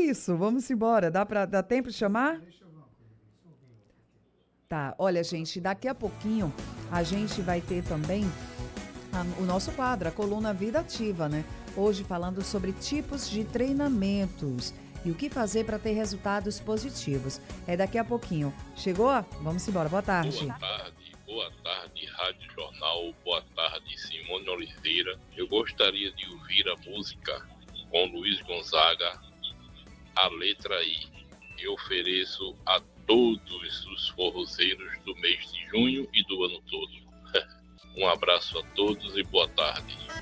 isso? Vamos embora. Dá tempo de chamar? Tá, olha, gente, daqui a pouquinho a gente vai ter também o nosso quadro, a coluna Vida Ativa, né? Hoje falando sobre tipos de treinamentos e o que fazer para ter resultados positivos. É daqui a pouquinho. Chegou? Vamos embora. Boa tarde. Boa tarde, Rádio Jornal, boa tarde, Simone Oliveira. Eu gostaria de ouvir a música com Luiz Gonzaga, a letra I. Eu ofereço a todos os forrozeiros do mês de junho e do ano todo. Um abraço a todos e boa tarde.